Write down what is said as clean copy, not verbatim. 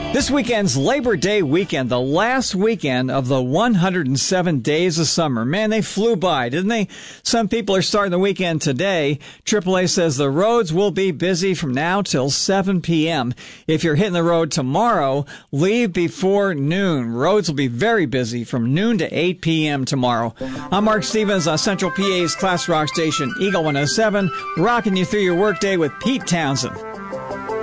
This weekend's Labor Day weekend, the last weekend of the 107 days of summer. Man, they flew by, didn't they? Some people are starting the weekend today. AAA says the roads will be busy from now till 7 p.m. If you're hitting the road tomorrow, leave before noon. Roads will be very busy from noon to 8 p.m. tomorrow. I'm Mark Stevens on Central PA's Class Rock station, Eagle 107, rocking you through your workday with Pete Townsend.